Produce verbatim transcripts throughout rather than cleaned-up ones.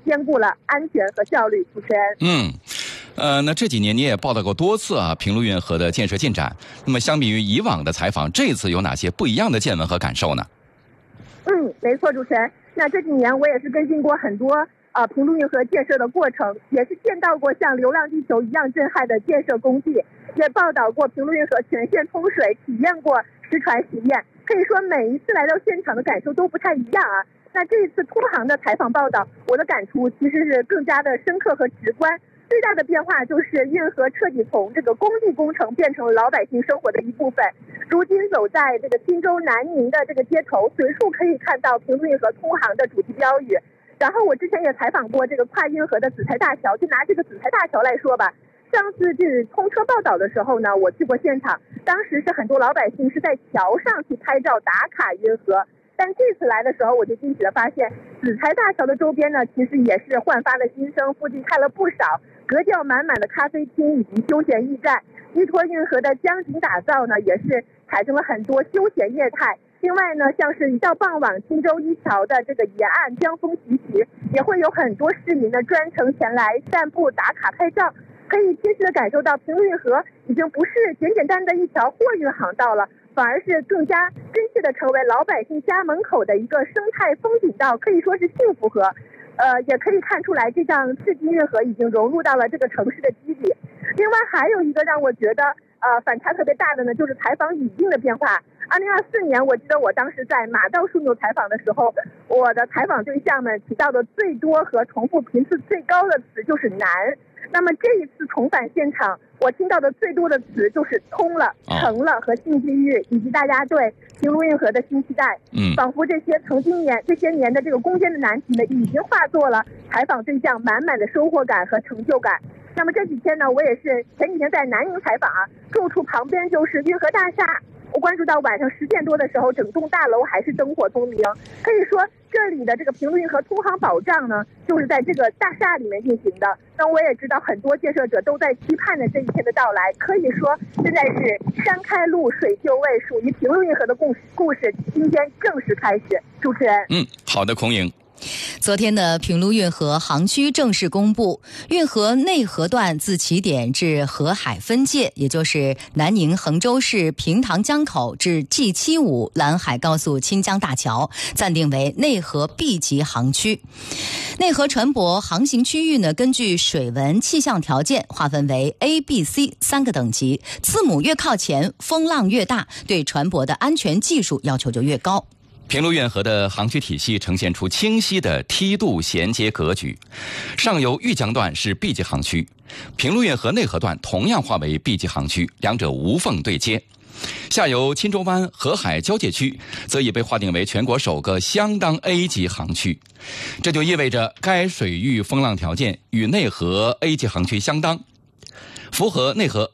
兼顾了安全和效率。主持人， 嗯。呃，那这几年你也报道过多次啊，平陆运河的建设进展。那么，相比于以往的采访，这次有哪些不一样的见闻和感受呢？ 嗯，没错，主持人。那这几年我也是跟进过很多呃平陆运河建设的过程，也是见到过像《流浪地球》一样震撼的建设工地，也报道过平陆运河全线通水，体验过实船实验。可以说每一次来到现场的感受都不太一样啊。那这一次通航的采访报道，我的感触其实是更加的深刻和直观。最大的变化就是运河彻底从这个工地工程变成了老百姓生活的一部分。如今走在这个钦州南宁的这个街头，随处可以看到平陆运河通航的主题标语。然后我之前也采访过这个跨运河的紫台大桥，就拿这个紫台大桥来说吧，上次这通车报道的时候呢，我去过现场，当时是很多老百姓是在桥上去拍照打卡运河。但这次来的时候，我就惊喜的发现，紫台大桥的周边呢，其实也是焕发了新生，附近开了不少格调满满的咖啡厅以及休闲驿站。依托运河的江景打造呢，也是产生了很多休闲业态。另外呢，像是一到傍晚，钦州一桥的这个沿岸江风习习，也会有很多市民呢专程前来散步打卡拍照，可以切实的感受到平陆运河已经不是简简单单的一条货运航道了，反而是更加真切的成为老百姓家门口的一个生态风景道，可以说是幸福河。呃，也可以看出来，这项世纪运河已经融入到了这个城市的基底。另外还有一个让我觉得呃反差特别大的呢，就是采访语境的变化。二零二四年，我记得我当时在马道枢纽采访的时候，我的采访对象们提到的最多和重复频次最高的词就是难。那么这一次重返现场，我听到的最多的词就是通了、成了和新机遇，以及大家对平陆运河的新期待。 嗯， 仿佛这些曾经年这些年的这个攻坚的难题呢，已经化作了采访对象满满的收获感和成就感。那么这几天呢，我也是前几天在南宁采访啊，住处旁边就是运河大厦。我关注到晚上十点多的时候，整栋大楼还是灯火通明。可以说，这里的这个平陆运河通航保障呢，就是在这个大厦里面进行的。那我也知道，很多建设者都在期盼着这一天的到来。可以说，现在是山开路，水就位，属于平陆运河的故事故事今天正式开始。主持人， 嗯，好的，孔颖。 昨天的平陆运河航区正式公布，运河内河段自起点至河海分界，也就是南宁衡州市平塘江口至 G 七十五 兰海高速清江大桥，暂定为内河 B 级航区。内河船舶航行区域呢，根据水文气象条件划分为 A、B、C 三个等级，字母越靠前，风浪越大，对船舶的安全技术要求就越高。 平陆运河的航区体系呈现出清晰的梯度衔接格局，上游豫江段是 B 级航区，平陆运河内河段同样划为 B 级航区，两者无缝对接。下游钦州湾河海交界区则已被划定为全国首个相当 A 级航区，这就意味着该水域风浪条件与内河 A 级航区相当，符合内河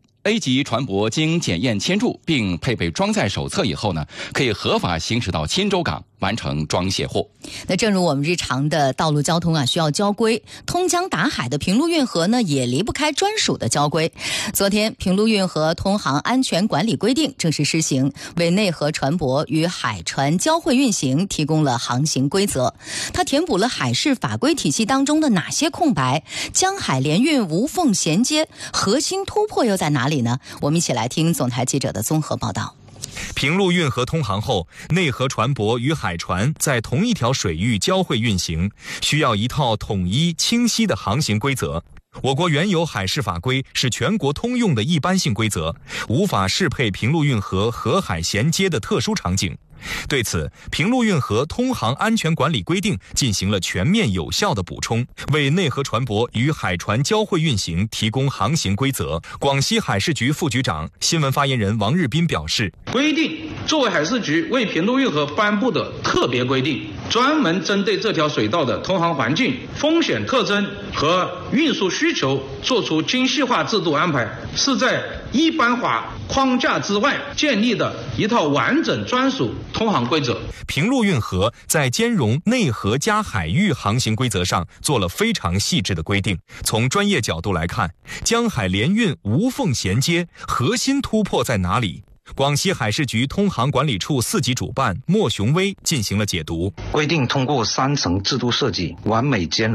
A 级船舶经检验签注并配备装载手册以后呢，可以合法行驶到钦州港完成装卸货。 那正如我们日常的道路交通啊，需要交规，通江达海的平陆运河呢，也离不开专属的交规。昨天，平陆运河通航安全管理规定正式施行，为内河船舶与海船交汇运行提供了航行规则。它填补了海事法规体系当中的哪些空白？江海联运无缝衔接，核心突破又在哪里呢？我们一起来听总台记者的综合报道。 平陆运河通航后，内河船舶与海船在同一条水域交汇运行，需要一套统一清晰的航行规则。我国原有海事法规是全国通用的一般性规则，无法适配平陆运河河海衔接的特殊场景。对此，平陆运河通航安全管理规定进行了全面有效的补充，为内河船舶与海船交汇运行提供航行规则。广西海事局副局长、新闻发言人王日斌表示， 规定作为海事局为平陆运河颁布的特别规定，专门针对这条水道的通航环境、风险特征和运输需求做出精细化制度安排，是在一般法框架之外建立的一套完整专属通航规则。 平陆运河在兼容内河加海域航行规则上做了非常细致的规定。从专业角度来看，江海联运无缝衔接，核心突破在哪里？广西海事局通航管理处四级主办莫雄威进行了解读。 规定通过三层制度设计，完美兼容